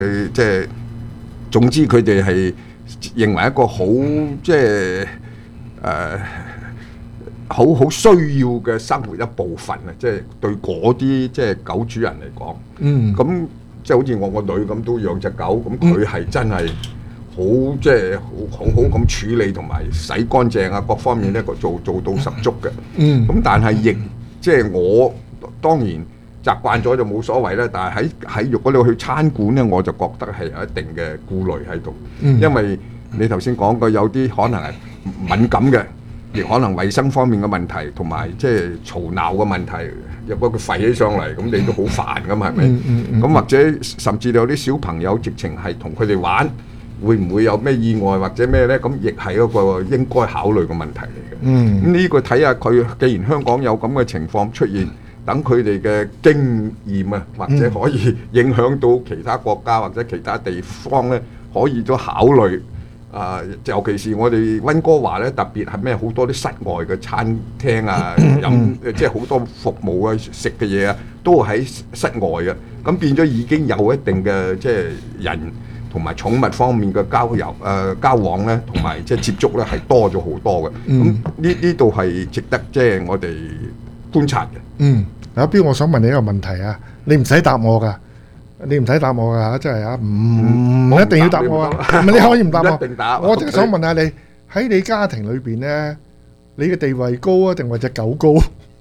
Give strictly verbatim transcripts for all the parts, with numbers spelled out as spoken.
誒即係總之佢哋係認為一個好即係誒好好需要嘅生活一部分啊！即係對嗰啲即係狗主人嚟講， 嗯， 咁即係好似我個女咁都養隻狗，咁佢係真係好即係好好好咁處理同埋洗乾淨啊，各方面咧個做做到十足嘅。 嗯， 咁但係亦即係我當然習慣咗就冇所謂啦。但係喺喺如果你去餐館咧，我就覺得係有一定嘅顧慮喺度， 嗯， 因為你頭先講過有啲可能係敏感嘅，亦可能衞生方面嘅問題，同埋即係嘈鬧嘅問題，若果佢吠起上嚟，咁你都好煩噶嘛，係咪？ 嗯嗯嗯， 咁或者甚至有啲小朋友直情係同佢哋玩，會唔會有咩意外或者咩呢？咁亦係一個應該考慮嘅問題嚟嘅。 嗯， 咁呢個睇下佢，既然香港有咁嘅情況出現，等佢哋嘅經驗啊，或者可以影響到其他國家或者其他地方呢，可以都考慮。啊，尤其是我哋溫哥華咧，特別係咩好多啲室外嘅餐廳啊，飲即係好多服務啊、食嘅嘢啊，都喺室外嘅。咁變咗已經有一定嘅即係人同埋寵物方面嘅交遊誒、呃、交往咧，同埋即係接觸咧係多咗好多嘅。咁呢呢度係值得即係我哋觀察嘅。 嗯，阿標，我想問你一個問題啊，你唔使答我㗎。你唔使答我㗎嚇，真係啊，唔唔一定要答我啊，唔係你可以唔答我。 一定答。 我淨係想問下你喺你家庭裏邊咧，你嘅地位高啊，定或者狗高？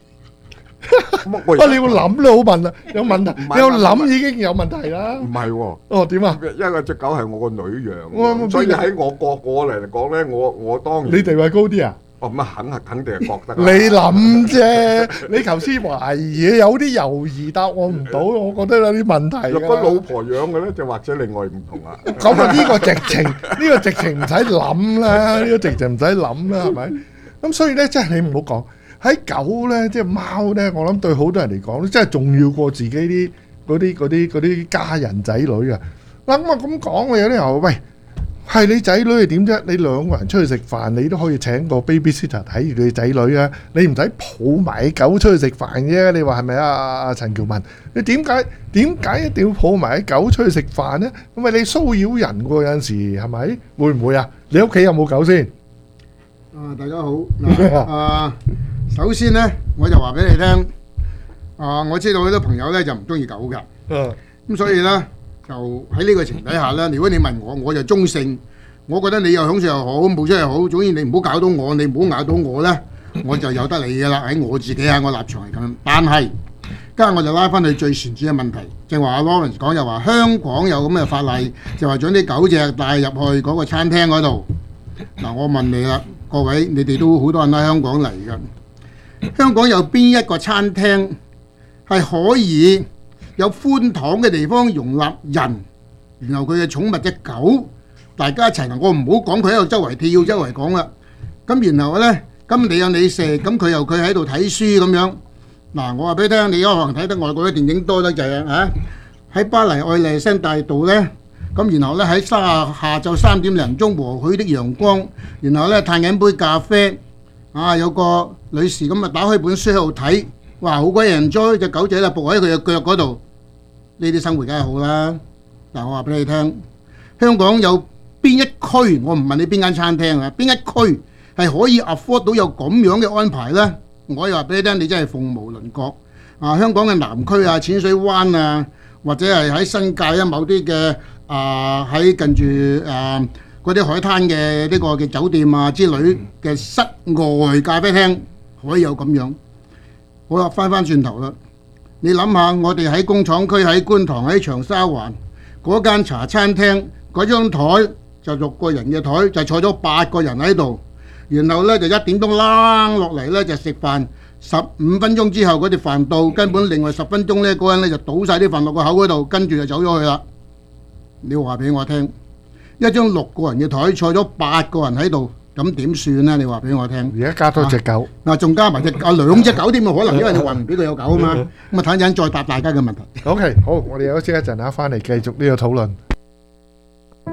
啊，你要諗都好問啊，有問題，你有諗已經有問題啦。 唔係喎。 哦，點啊？ 因為隻狗係我個女養，所以喺我個個嚟講咧，我我當然。 你地位高啲啊？ 哦，咁啊，肯係肯定係覺得。 你諗啫，你頭先懷疑有啲猶豫答我唔到，我覺得有啲問題。 若果老婆養嘅咧，就或者另外唔同啦。 咁啊，呢個直情，呢個直情唔使諗啦，呢個直情唔使諗啦，係咪？咁所以咧，即係你唔好講喺狗咧，即係貓咧，我諗對好多人嚟講，真係重要過自己啲嗰啲嗰啲嗰啲家人仔女啊。嗱咁啊咁講，有啲人話喂。係你仔女係點啫？你兩個人出去食飯，你都可以請個 babysitter 睇住你仔女啊！你唔使抱埋狗出去食飯啫。你話係咪啊？阿陳喬文，你點解點解一定要抱埋狗出去食飯呢？咁咪你騷擾人喎？有陣時係咪？會唔會啊？你屋企有冇狗先？ 啊，大家好嗱，啊，首先呢，我就話俾你聽，啊，我知道好多朋友呢就唔中意狗㗎， 嗯， 咁所以呢。就喺呢個情底下咧，如果你問我，我就中性。我覺得你又享受又好，冇出又好，總之你唔好搞到我，你唔好咬到我咧，我就由得你噶啦。喺我自己喺我立場係咁。但係，今日我就拉翻去最前置嘅問題，正話阿 Lawrence 講又話香港有咁嘅法例，就話將啲狗隻帶入去嗰個餐廳嗰度。嗱，我問你啦，各位你哋都好多人喺香港嚟㗎，香港有邊一個餐廳係可以有寬敞嘅地方容納人，然後佢嘅寵物隻狗，大家一齊嗱，我唔好講佢喺度周圍跳，周圍講啦。咁然後呢，咁你有你食，咁佢又佢喺度睇書咁樣。嗱，我話俾你聽，你可能睇得外國嘅電影多得滯啊！喺巴黎愛麗舍大道呢，咁然後呢喺下下晝三點零鐘和煦的陽光，然後呢嘆緊杯咖啡，啊有個女士咁啊打開本書喺度睇，哇好鬼人災，隻狗仔啦伏喺佢嘅腳嗰度。呢啲生活梗係好啦。嗱，我話俾你聽，香港有邊一區，我唔問你邊間餐廳啊，邊一區係可以 afford 到有咁樣嘅安排呢？我又話俾你聽，你真係鳳毛麟角啊！香港嘅南區啊、淺水灣啊，或者係喺新界啊某啲嘅啊喺近住啊嗰啲海灘嘅呢個嘅酒店啊之類嘅室外咖啡廳可以有咁樣。好啦，翻翻轉頭啦。你諗下，我哋喺工廠區、喺觀塘、喺長沙灣嗰間茶餐廳，嗰張台就六個人嘅台，就坐咗八個人喺度。然後呢，就一點鐘躝落嚟呢，就食飯。十五分鐘之後嗰碟飯到，根本另外十分鐘呢，嗰人呢就倒晒啲飯落個口嗰度，跟住就走咗去啦。你話俾我聽，一張六個人嘅台坐咗八個人喺度。咁點算呢？你話俾我聽。 而家加多隻狗， 嗱，仲加埋隻啊兩隻狗添啊，可能因為你話唔俾佢有狗啊嘛。咁啊，睇陣再答大家嘅問題。 OK，好，我哋休息一陣啊，翻嚟繼續呢個討論。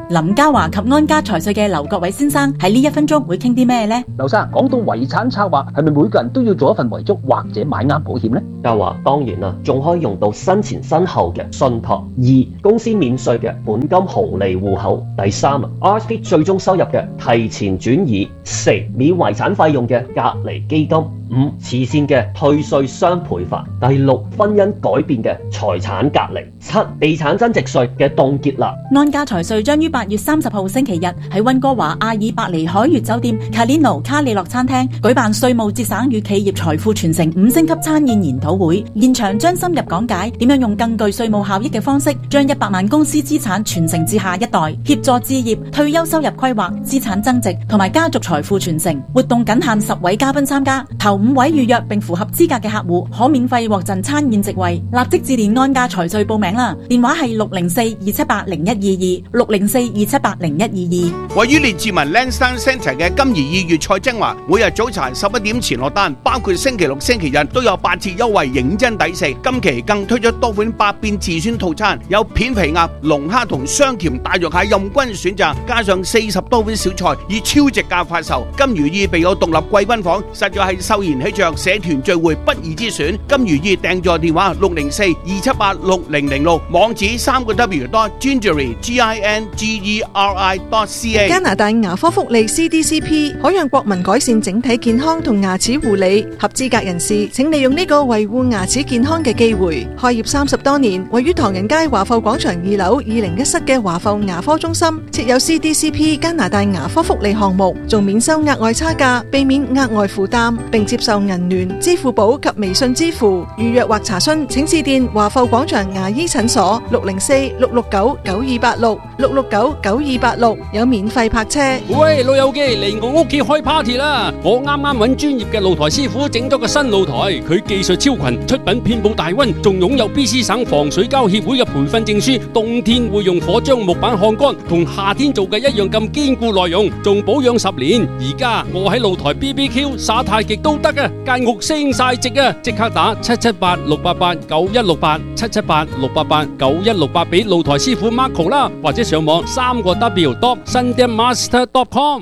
林嘉華及安家財稅嘅劉國偉先生喺呢一分鐘會傾啲咩呢？ 劉生，講到遺產策劃，係咪每個人都要做一份遺囑或者買啱保險呢？ 嘉華當然啦，仲可以用到生前身後嘅信託。二、公司免稅嘅本金紅利戶口。第三啊 ，R S P 最終收入嘅提前轉移。四、免遺產費用嘅隔離基金。五、慈善嘅退稅雙倍法。第六、婚姻改變嘅財產隔離。七、地產增值稅嘅凍結啦。 安家財稅將於八月三十號星期日喺溫哥華阿爾伯尼海悅酒店卡列諾卡里諾餐廳舉辦稅務節省與企業財富傳承五星級餐宴研討會，現場將深入講解點樣用更具稅務效益嘅方式，將一百萬公司資產傳承至下一代，協助置業、退休收入規劃、資產增值同埋家族財富傳承。活動僅限十位嘉賓參加，頭五位預約並符合資格嘅客戶可免費獲贈餐宴席位。立即致電安家財稅報名啦，電話係六零四二七八零一二二六零四二七八零一二二。 位於列治文 Lansdowne Centre 嘅金怡意粵菜精華，每日早餐十一點前落單，包括星期六、星期日都有八折優惠，認真抵食。今期更推出多款百變自選套餐，有片皮鴨、龍蝦同雙鉗大肉蟹任君選擇，加上四十多款小菜，以超值價發售。金如意備有獨立貴賓房，實在係秀賢喜鵲社團聚會不二之選。金如意訂座電話六零四二七八六零零六，網址三個 W dot gingery G I N G E R I dot C A。 加拿大牙科福利 C D C P 可讓國民改善整體健康同牙齒護理，合資格人士請利用呢個維護牙齒健康嘅機會。開業三十多年，位於唐人街華埠廣場二樓二零一室嘅華埠牙科中心設有 C D C P 加拿大牙科福利項目，仲免收額外差價，避免額外負擔，並接受銀聯、支付寶及微信支付。預約或查詢請致電華埠廣場牙醫診所六零四六六九九二八六六六九九二八六，有免費泊車。 喂，老友記，嚟我屋企開 party 啦！我啱啱揾專業嘅露台師傅整咗個新露台，佢技術超群，出品遍佈大溫，仲擁有 B C 省防水膠協會嘅培訓證書。冬天會用火將木板烘乾，同夏天做嘅一樣咁堅固耐用，仲保養十年。而家我喺露台 B B Q 耍太極都得啊！間屋升晒值啊！即刻打七七八六八八九一六八七七八六八八九一六八俾露台師傅 Marco 啦，或者上網三個 W dot sundanmaster dot com。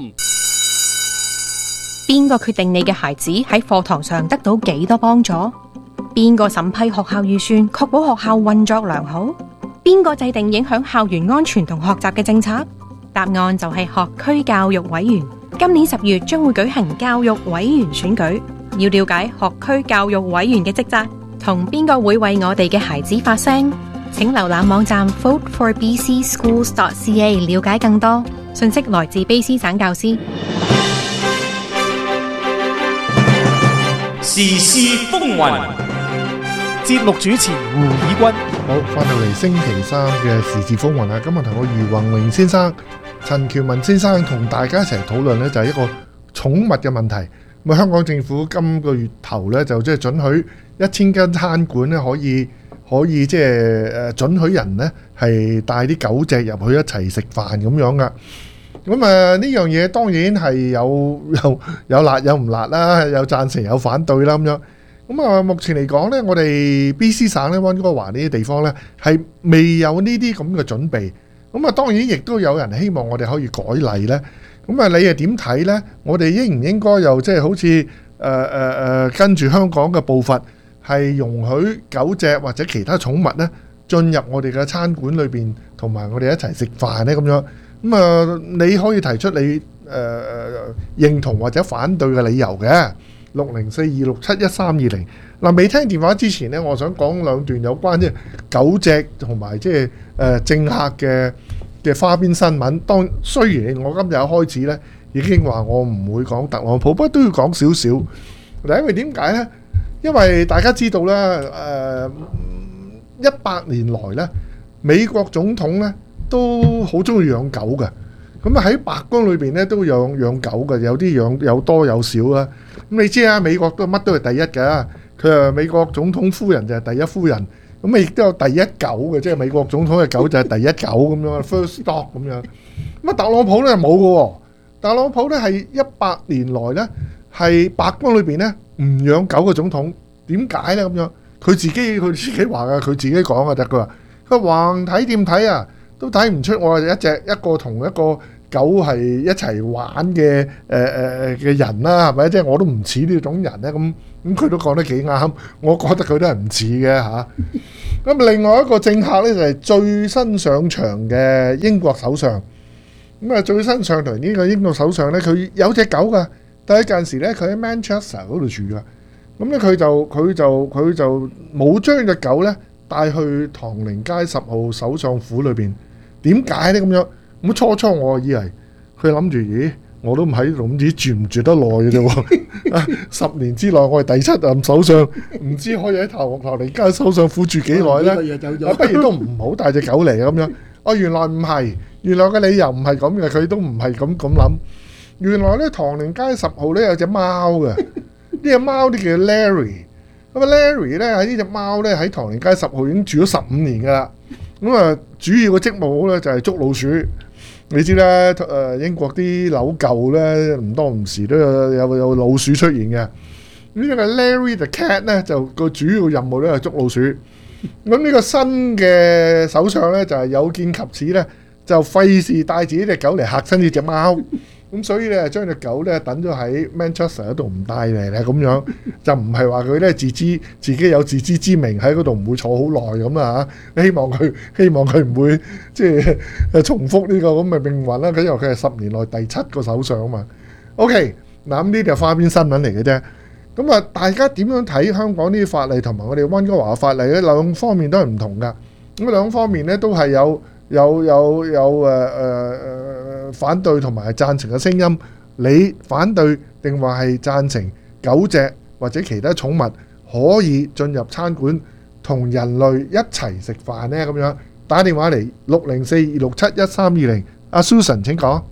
邊個決定你嘅孩子喺課堂上得到幾多幫助？邊個審批學校預算，確保學校運作良好？邊個制定影響校園安全同學習嘅政策？答案就係學區教育委員。今年十月將會舉行教育委員選舉，要了解學區教育委員嘅職責，同邊個會為我哋嘅孩子發聲？請瀏覽網站 vote for b c schools dot c a 了解更多。信息來自卑詩省教師。 時事風雲，節目主持胡以軍。 好，翻到嚟星期三嘅時事風雲啦。今日同我余宏榮先生、陳喬文先生同大家一齊討論呢，就係一個寵物嘅問題。咁啊，香港政府今個月頭呢，就即係准許一千間餐館呢，可以可以即係誒准許人呢係帶啲狗隻入去一齊食飯咁樣噶。咁啊呢樣嘢當然係有有有辣有唔辣啦，有贊成有反對啦咁樣。咁啊目前嚟講呢，我哋 B C 省咧溫哥華呢啲地方呢，係未有呢啲咁嘅準備。咁啊當然亦都有人希望我哋可以改例呢。咁啊你又點睇呢？我哋應唔應該又即係好似誒誒誒跟住香港嘅步伐，係容許狗隻或者其他寵物呢進入我哋嘅餐館裏邊，同埋我哋一齊食飯呢咁樣？咁啊，你可以提出你誒、呃、認同或者反對嘅理由嘅，六零四二六七一三二零。嗱，未聽電話之前呢，我想講兩段有關即係狗隻同埋即係誒政客嘅嘅花邊新聞。當雖然我今日一開始呢已經話我唔會講特朗普，不過都要講少少。嗱，因為點解呢？因為大家知道啦，誒一百年來呢，美國總統呢都好中意養狗嘅，咁啊喺白宮裏邊咧都養養狗嘅，有啲養有多有少啦。咁你知啊，美國都乜都係第一嘅，佢啊美國總統夫人就係第一夫人，咁啊亦都有第一狗嘅，即係美國總統嘅狗就係第一狗咁樣 ，first dog 咁樣。咁啊特朗普咧冇嘅，特朗普咧係一百年來咧係白宮裏邊咧唔養狗嘅總統，點解咧咁樣？佢自己佢自己話嘅，佢自己講嘅啫，佢話佢橫睇掂睇啊！ 都睇唔出我係一隻一個同一個狗係一齊玩嘅誒誒誒嘅人啦，係咪？即係我都唔似呢種人咧，咁咁佢都講得幾啱，我覺得佢都係唔似嘅嚇。咁另外一個政客咧就係最新上場嘅英國首相。咁啊最新上台呢個英國首相咧，佢有隻狗噶，但係近時咧佢喺 Manchester 嗰度住噶。咁咧佢就佢就佢就冇將隻狗咧帶去唐寧街十號首相府裏邊。點解咧咁樣？咁初初我以為佢諗住，咦，我都唔喺度，唔知住唔住得耐嘅啫喎。十年之內我係第七任首相，唔知可以喺唐唐寧街首相府住幾耐咧？不如都唔好帶隻狗嚟咁樣。哦，原來唔係，原來嘅理由唔係咁嘅，佢都唔係咁咁諗。原來咧唐寧街十號咧有隻貓嘅，呢隻貓啲叫 Larry。咁啊 Larry 咧喺呢隻貓咧喺唐寧街十號已經住咗十五年㗎啦。咁啊，主要嘅職務咧就係捉老鼠。你知啦，誒英國啲樓舊咧，唔多唔時都有有有老鼠出現嘅。呢個 Larry the Cat 咧就個主要任務咧係捉老鼠。咁呢個新嘅首相咧就係有見及此咧，就費事帶自己隻狗嚟嚇親呢隻貓。咁所以咧將隻狗咧等咗喺 Manchester 嗰度唔帶嚟咧，咁樣就唔係話佢咧自知自己有自知之明喺嗰度唔會坐好耐咁啊嚇！希望佢希望佢唔會即係誒重複呢個咁嘅命運啦。佢因為佢係十年內第七個首相啊嘛。OK，嗱咁呢啲係花邊新聞嚟嘅啫。咁啊，大家點樣睇香港呢啲法例同埋我哋溫哥華嘅法例咧？兩方面都係唔同噶。咁兩方面咧都係有有有有誒誒誒反對同埋贊成嘅聲音。你反對定話係贊成狗隻或者其他寵物可以進入餐館同人類一齊食飯呢？咁樣打電話嚟六零四二六七一三二零。阿 Susan 請講。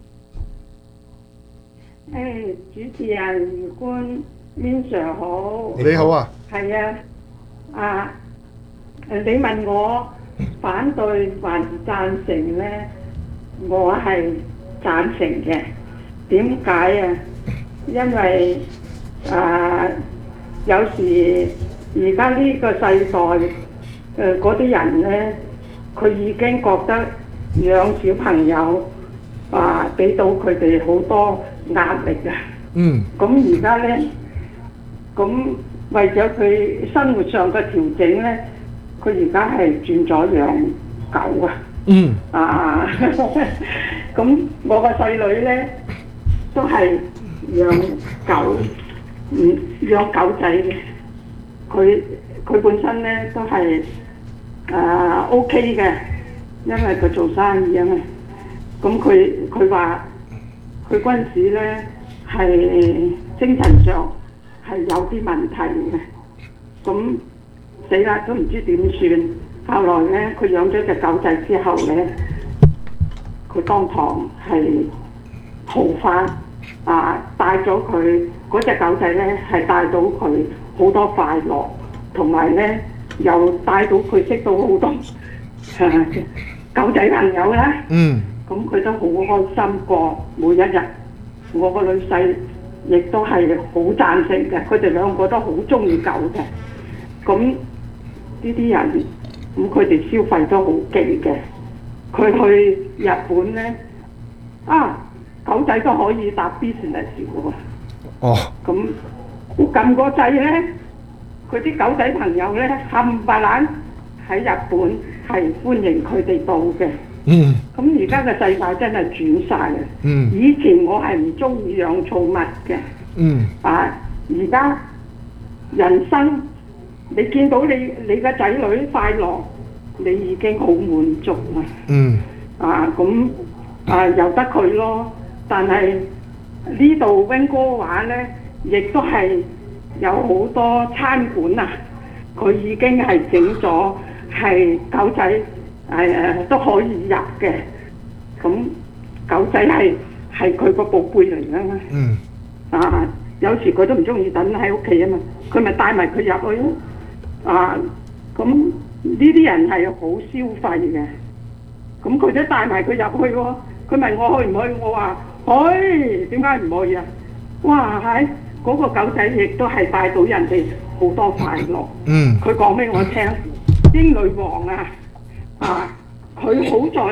誒，主持人官 Vincent 好。 你好啊。 係啊。啊誒，你問我反對還是贊成呢？我係贊成嘅。點解啊？因為啊，有時而家呢個世代誒嗰啲人呢，佢已經覺得養小朋友啊，俾到佢哋好多壓力啊。 嗯。 咁而家呢，咁為咗佢生活上嘅調整呢，佢而家係轉咗養狗啊。 嗯。 啊，咁我個細女呢，都係養狗，唔養狗仔嘅。佢佢本身咧都係誒 O K 嘅，因為佢做生意啊嘛。咁佢佢話佢嗰陣時咧係精神上係有啲問題嘅。咁死啦，都唔知點算。後來咧，佢養咗隻狗仔之後咧，佢當堂係好翻啊！帶咗佢嗰隻狗仔咧，係帶到佢好多快樂，同埋咧又帶到佢識到好多啊狗仔朋友啦。 嗯。 咁佢都好開心過每一日。我個女婿亦都係好贊成嘅，佢哋兩個都好中意狗嘅。咁呢啲人，咁佢哋消費都好勁嘅。佢去日本咧，啊！狗仔都可以搭 business 喎。 哦。 咁我撳個掣咧，佢啲狗仔朋友咧冚唪唥喺日本係歡迎佢哋到嘅。 嗯。 咁而家嘅世界真係轉晒啊！ 嗯。 以前我係唔中意養寵物嘅。 嗯。 啊！而家人生，你見到你你嘅仔女快樂，你已經好滿足啦。 嗯。 啊，咁啊由得佢咯。但係呢度溫哥華咧，亦都係有好多餐館啊，佢已經係整咗係狗仔誒、呃、都可以入嘅。咁狗仔係係佢個寶貝嚟㗎嘛。 嗯。 啊，有時佢都唔中意等喺屋企啊嘛，佢咪帶埋佢入去咯。啊，咁呢啲人係好消費嘅。咁佢都帶埋佢入去喎。佢問我去唔去，我話去，點解唔去啊？哇，係嗰個狗仔亦都係帶到人哋好多快樂。 嗯。 佢講俾我聽，英女王啊，啊，佢好在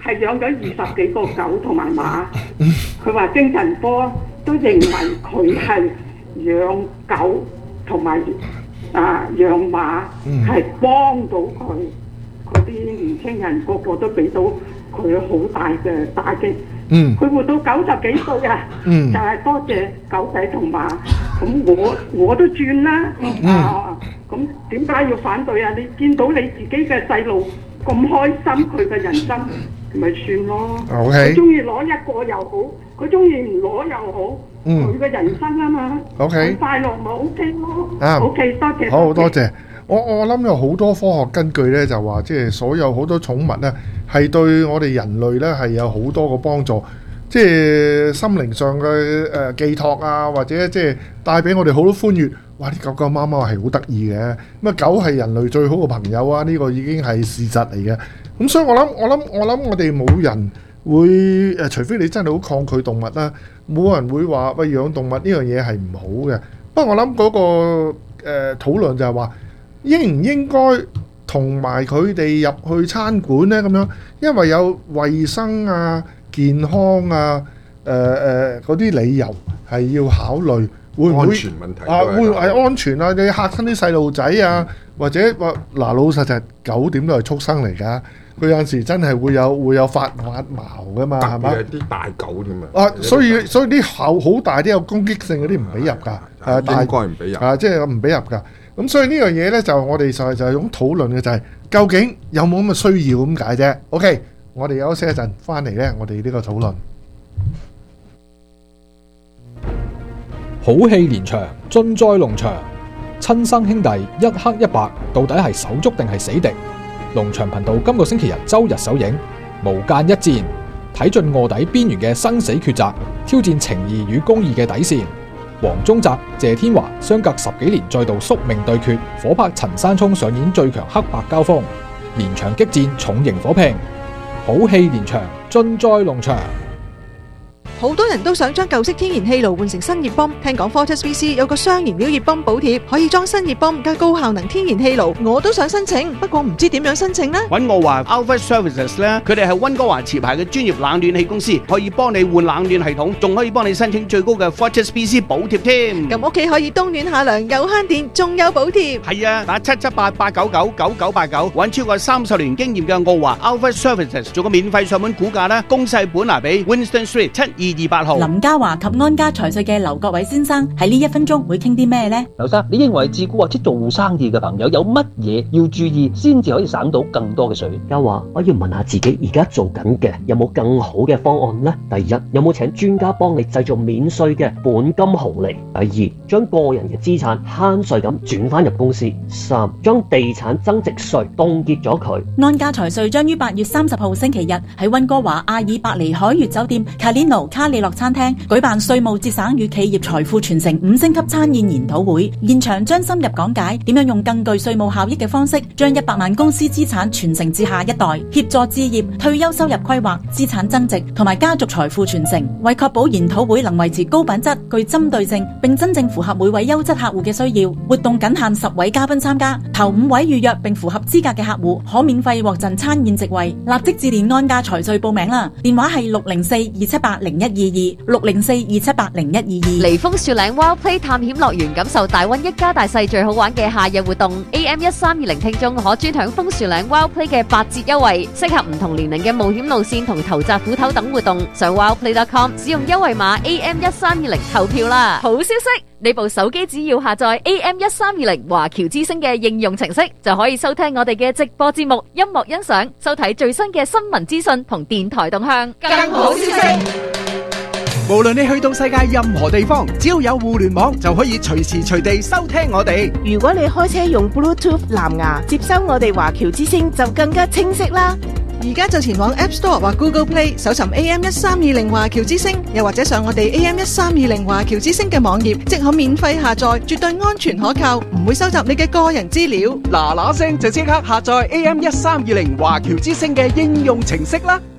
係養咗二十幾個狗同埋馬。佢話精神科都認為佢係養狗同埋啊養馬係幫到佢。嗰啲年青人個個都俾到佢好大嘅打擊。嗯，佢活到九十幾歲啊！嗯，就係多謝狗仔同馬。咁我我都轉啦。嗯、啊，咁點解要反對啊？你見到你自己嘅細路咁開心，佢嘅人生咪算咯。OK。佢中意攞一個又好，佢中意唔攞又好。嗯。佢嘅人生啊嘛。OK。快樂咪 OK 咯。啊。OK， 多謝。 好，多謝。我我諗有好多科學根據咧，就話即係所有好多寵物咧，係對我哋人類咧係有好多個幫助，即係心靈上嘅誒寄託啊，或者即係帶俾我哋好多歡悅。哇！啲狗狗貓貓係好得意嘅，咁啊狗係人類最好嘅朋友啊，呢個已經係事實嚟嘅。咁所以我諗我諗我諗我哋冇人會誒，除非你真係好抗拒動物啦，冇人會話喂養動物呢樣嘢係唔好嘅。不過我諗嗰個誒討論就係話，應唔應該同埋佢哋入去餐館呢？咁樣，因為有衞生啊、健康啊、誒誒嗰啲理由係要考慮，會唔會安全問題啊？會係安全啊！你嚇親啲細路仔啊，或者話嗱老實實狗點都係畜生嚟㗎，佢有陣時真係會有會有發發毛㗎嘛，係嘛？特別係啲大狗添啊！啊，所以所以啲口好大啲有攻擊性嗰啲唔俾入㗎，係大應該唔俾入啊，即係唔俾入㗎。咁所以呢樣嘢呢，就我哋就係就係咁討論嘅，就係究竟有冇咁嘅需要咁解啫。OK，我哋休息一陣，翻嚟呢，我哋呢個討論。 好戲連場，盡在龍場，親生兄弟一黑一白，到底係手足定係死敵？龍場頻道今個星期日周日首映，無間一戰，睇盡臥底邊緣嘅生死抉擇，挑戰情義與公義嘅底線。黃宗澤、謝天華相隔十幾年再度宿命對決，火拍陳山聰上演最強黑白交鋒，連場激戰重型火拼，好戲連場，盡在龍場。 好多人都想將舊式天然氣爐換成新熱泵，聽講 Fortis V C 有個雙燃料熱泵補貼，可以裝新熱泵加高效能天然氣爐，我都想申請，不過唔知點樣申請呢？ 揾我話 Alpha Services 咧，佢哋係溫哥華持牌嘅專業冷暖氣公司，可以幫你換冷暖系統，仲可以幫你申請最高嘅 Fortis V C 補貼添。 咁屋企可以冬暖夏涼，又慳電，仲有補貼。 係啊，打七七八八九九九九八九，揾超過三十年經驗嘅澳華 Alpha Services 做個免費上門估價啦，公細本拿俾 Winston Street 七二二八號。 林家華及安家財稅嘅劉國偉先生喺呢一分鐘會傾啲咩呢？ 劉生，你認為自雇或者做生意嘅朋友有乜嘢要注意，先至可以省到更多嘅稅？ 家華，我要問下自己而家做緊嘅有冇更好嘅方案呢？第一，有冇請專家幫你製造免稅嘅本金紅利？第二，將個人嘅資產慳稅咁轉翻入公司？三，將地產增值稅凍結咗佢。 安家財稅將於八月三十號星期日喺溫哥華阿爾伯尼海悅酒店 Carlino 卡里諾餐廳舉辦稅務節省與企業財富傳承五星級餐宴研討會，現場將深入講解點樣用更具稅務效益嘅方式，將一百萬公司資產傳承至下一代，協助置業、退休收入規劃、資產增值同埋家族財富傳承。為確保研討會能維持高品質、具針對性，並真正符合每位優質客戶嘅需要，活動僅限十位嘉賓參加，頭五位預約並符合資格嘅客戶可免費獲贈餐宴席位。立即致電安家財稅報名啦，電話係六零四二七八零一二二六零四二七八零一二二。 嚟楓樹嶺 Wild Play 探險樂園，感受大溫一家大細最好玩嘅夏日活動。A M 一三二零聽眾可專享楓樹嶺 Wild Play 嘅八折優惠，適合唔同年齡嘅冒險路線同投擲斧頭等活動。上 wildplay dot com 使用優惠碼 A M 一三二零投票啦！好消息，你部手機只要下載 A M 一三二零華僑之聲嘅應用程式，就可以收聽我哋嘅直播節目、音樂欣賞、收睇最新嘅新聞資訊同電台動向。更好消息！ 無論你去到世界任何地方，只要有互聯網就可以隨時隨地收聽我哋。 如果你開車用 Bluetooth 藍牙接收我哋華僑之聲，就更加清晰啦。 而家就前往 App Store 或 Google Play 搜尋 A M 一三二零華僑之聲，又或者上我哋 A M 一三二零華僑之聲嘅網頁，即可免費下載，絕對安全可靠，唔會收集你嘅個人資料。 嗱嗱聲就即刻下載 A M 一三二零華僑之聲嘅應用程式啦！